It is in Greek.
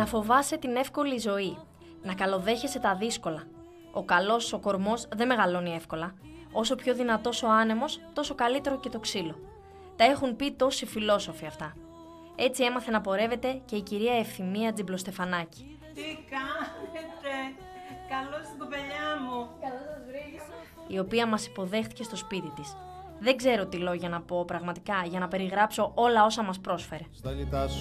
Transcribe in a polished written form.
Να φοβάσαι την εύκολη ζωή. Να καλοδέχεσαι τα δύσκολα. Ο καλός ο κορμός δεν μεγαλώνει εύκολα. Όσο πιο δυνατός ο άνεμος, τόσο καλύτερο και το ξύλο. Τα έχουν πει τόσοι φιλόσοφοι αυτά. Έτσι έμαθε να πορεύεται και η κυρία Ευθυμία Τζιμπλοστεφανάκη. Τι κάνετε, καλώς την κοπελιά μου. Καλώς σας βρήκα. Η οποία μας υποδέχτηκε στο σπίτι της. Δεν ξέρω τι λόγια να πω πραγματικά για να περιγράψω όλα όσα μας πρόσφερε.